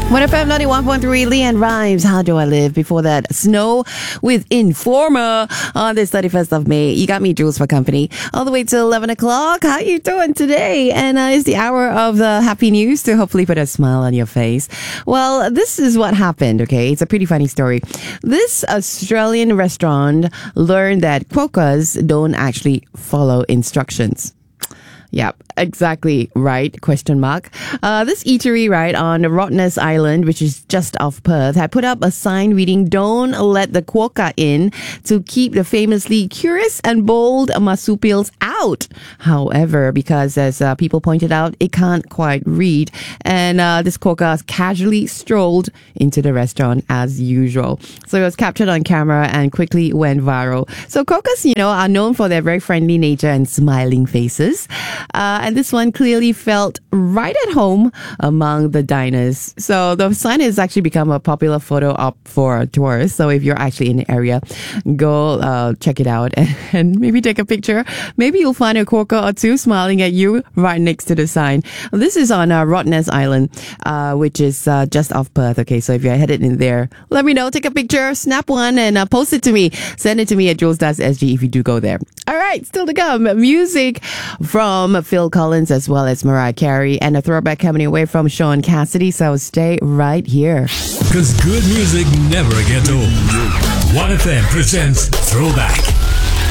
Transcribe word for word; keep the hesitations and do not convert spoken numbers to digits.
one F M ninety-one point three, Leanne Rhymes, How Do I Live? Before that, Snow with Informer on this thirty-first of May. You got me, Jules, for company. All the way till eleven o'clock. How you doing today? And uh, it's the hour of the happy news to hopefully put a smile on your face. Well, this is what happened, okay? It's a pretty funny story. This Australian restaurant learned that quokkas don't actually follow instructions. Yep, exactly right, question mark. Uh, this eatery, right, on Rottnest Island, which is just off Perth, had put up a sign reading, "Don't let the quokka in," to keep the famously curious and bold marsupials out. However, because as uh, people pointed out, it can't quite read, and uh, this quokka casually strolled into the restaurant as usual. So it was captured on camera and quickly went viral. So quokkas, you know, are known for their very friendly nature and smiling faces. Uh, and this one clearly felt right at home among the diners. So the sign has actually become a popular photo op for tourists. So if you're actually in the area, go uh, check it out and, and maybe take a picture. Maybe you'll find a quokka or two smiling at you right next to the sign. This is on uh, Rottnest Island, uh, which is uh, just off Perth. Okay, so if you're headed in there, let me know. Take a picture, snap one, and uh, post it to me. Send it to me at jules dot s g if you do go there. All right, still to come. Music from Phil Collins as well as Mariah Carey, and a throwback coming away from Sean Cassidy, so stay right here. Because good music never gets old. one F M presents Throwback.